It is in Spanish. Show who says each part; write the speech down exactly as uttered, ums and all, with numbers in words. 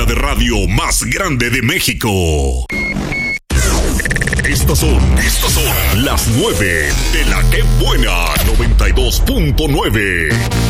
Speaker 1: de radio más grande de México. Estas son, estas son las nueve de la Que Buena noventa y dos punto nueve.